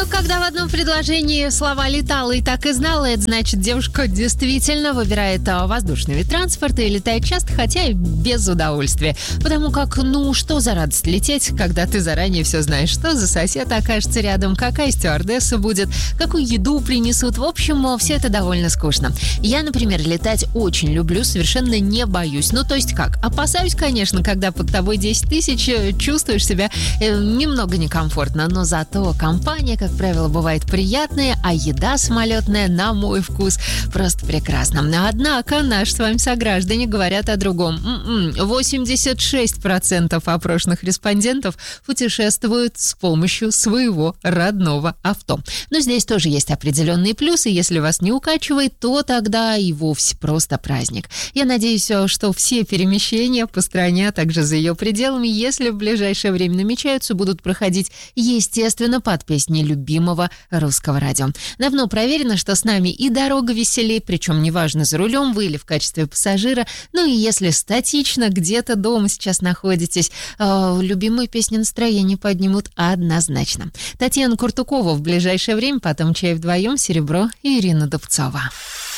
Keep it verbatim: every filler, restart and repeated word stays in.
Ну, когда в одном предложении слова «летала» и «так и знала», это значит, девушка действительно выбирает а, воздушный вид транспорта и летает часто, хотя и без удовольствия. Потому как, ну, что за радость лететь, когда ты заранее все знаешь, что за сосед окажется рядом, какая стюардесса будет, какую еду принесут. В общем, все это довольно скучно. Я, например, летать очень люблю, совершенно не боюсь. Ну, то есть как? Опасаюсь, конечно, когда под тобой десять тысяч, чувствуешь себя э, немного некомфортно, но зато компания, как правило, бывает приятная, а еда самолетная, на мой вкус, просто прекрасна. Однако наши с вами сограждане говорят о другом. восемьдесят шесть процентов опрошенных респондентов путешествуют с помощью своего родного авто. Но здесь тоже есть определенные плюсы. Если вас не укачивает, то тогда и вовсе просто праздник. Я надеюсь, что все перемещения по стране, а также за ее пределами, если в ближайшее время намечаются, будут проходить, естественно, под песни любимого русского радио. Давно проверено, что с нами и дорога веселее, причем неважно, за рулем вы или в качестве пассажира. Ну и если статично где-то дома сейчас находитесь, э, любимые песни настроение поднимут однозначно. Татьяна Куртукова в ближайшее время, потом «Чай вдвоем», «Серебро» и Ирина Дубцова.